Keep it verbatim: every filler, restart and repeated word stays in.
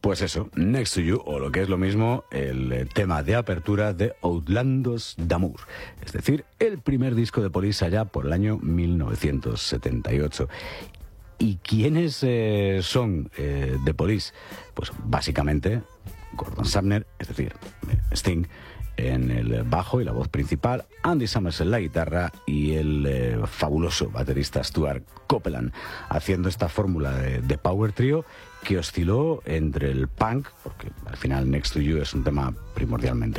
Pues eso, Next to You, o lo que es lo mismo, el eh, tema de apertura de Outlandos d'Amour, es decir, el primer disco de Police allá por el año mil novecientos setenta y ocho. ¿Y quiénes eh, son eh, The Police? Pues básicamente Gordon Sumner, es decir, Sting, en el bajo y la voz principal, Andy Summers en la guitarra y el eh, fabuloso baterista Stuart Copeland, haciendo esta fórmula de, de power trio que osciló entre el punk, porque al final Next to You es un tema primordialmente